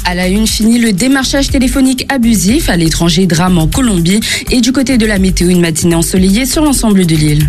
À la une, fini le démarchage téléphonique abusif. À l'étranger, drame en Colombie. Et du côté de la météo, une matinée ensoleillée sur l'ensemble de l'île.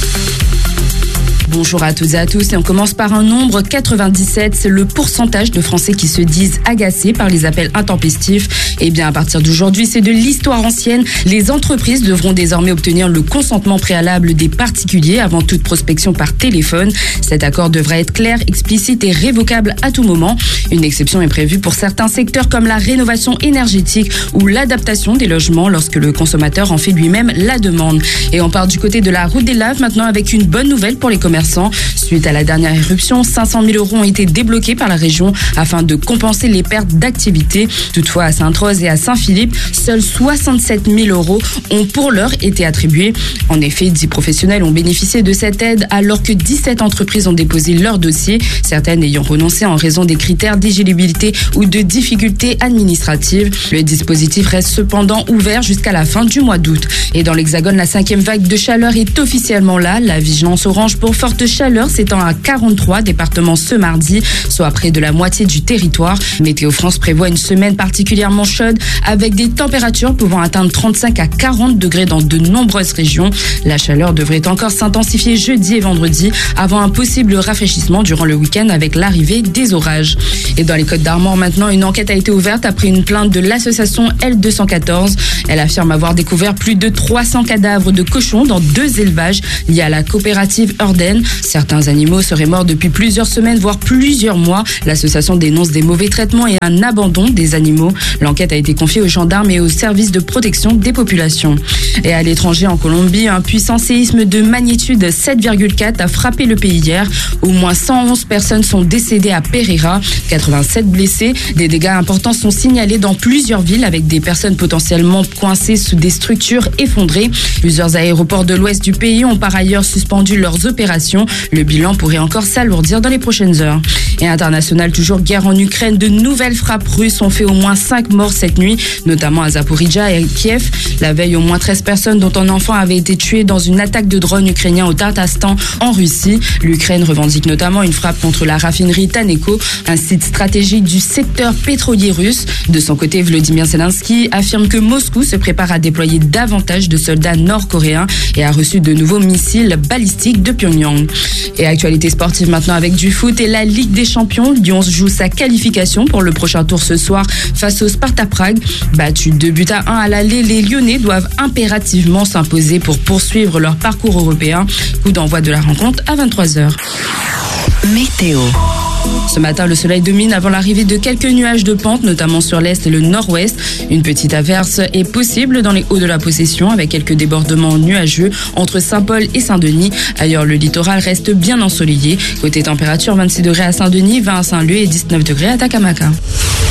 Bonjour à toutes et à tous et on commence par un nombre 97, c'est le pourcentage de Français qui se disent agacés par les appels intempestifs. Et bien à partir d'aujourd'hui, c'est de l'histoire ancienne. Les entreprises devront désormais obtenir le consentement préalable des particuliers avant toute prospection par téléphone. Cet accord devra être clair, explicite et révocable à tout moment. Une exception est prévue pour certains secteurs comme la rénovation énergétique ou l'adaptation des logements lorsque le consommateur en fait lui-même la demande. Et on part du côté de la route des Laves maintenant avec une bonne nouvelle pour les commerçants. Suite à la dernière éruption, 500 000 € ont été débloqués par la région afin de compenser les pertes d'activité. Toutefois, à Sainte-Rose et à Saint-Philippe, seuls 67 000 € ont pour l'heure été attribués. En effet, 10 professionnels ont bénéficié de cette aide alors que 17 entreprises ont déposé leur dossier, certaines ayant renoncé en raison des critères d'éligibilité ou de difficultés administratives. Le dispositif reste cependant ouvert jusqu'à la fin du mois d'août. Et dans l'Hexagone, la 5e vague de chaleur est officiellement là. La vigilance orange pour forte chaleur s'étend à 43 départements ce mardi, soit près de la moitié du territoire. Météo France prévoit une semaine particulièrement chaude avec des températures pouvant atteindre 35 à 40 degrés dans de nombreuses régions. La chaleur devrait encore s'intensifier jeudi et vendredi avant un possible rafraîchissement durant le week-end avec l'arrivée des orages. Et dans les Côtes-d'Armor maintenant, une enquête a été ouverte après une plainte de l'association L214. Elle affirme avoir découvert plus de 300 cadavres de cochons dans 2 élevages liés à la coopérative Urden. Certains animaux seraient morts depuis plusieurs semaines, voire plusieurs mois. L'association dénonce des mauvais traitements et un abandon des animaux. L'enquête a été confiée aux gendarmes et aux services de protection des populations. Et à l'étranger, en Colombie, un puissant séisme de magnitude 7,4 a frappé le pays hier. Au moins 111 personnes sont décédées à Pereira, 87 blessés. Des dégâts importants sont signalés dans plusieurs villes avec des personnes potentiellement coincées sous des structures effondrées. Plusieurs aéroports de l'ouest du pays ont par ailleurs suspendu leurs opérations. Le bilan pourrait encore s'alourdir dans les prochaines heures. Et international, toujours guerre en Ukraine, de nouvelles frappes russes ont fait au moins 5 morts cette nuit, notamment à Zaporijia et Kiev. La veille, au moins 13 personnes, dont un enfant, avaient été tuées dans une attaque de drone ukrainien au Tatarstan, en Russie. L'Ukraine revendique notamment une frappe contre la raffinerie Taneko, un site stratégique du secteur pétrolier russe. De son côté, Volodymyr Zelensky affirme que Moscou se prépare à déployer davantage de soldats nord-coréens et a reçu de nouveaux missiles balistiques de Pyongyang. Et actualité sportive maintenant avec du foot et la Ligue des Champions. Lyon joue sa qualification pour le prochain tour ce soir face au Sparta Prague. Battus 2-1 à l'aller, les Lyonnais doivent impérativement s'imposer pour poursuivre leur parcours européen. Coup d'envoi de la rencontre à 23h. Météo. Ce matin, le soleil domine avant l'arrivée de quelques nuages de pente, notamment sur l'est et le nord-ouest. Une petite averse est possible dans les hauts de la Possession avec quelques débordements nuageux entre Saint-Paul et Saint-Denis. Ailleurs, le littoral reste bien ensoleillé. Côté température, 26 degrés à Saint-Denis, 20 à Saint-Leu et 19 degrés à Takamaka.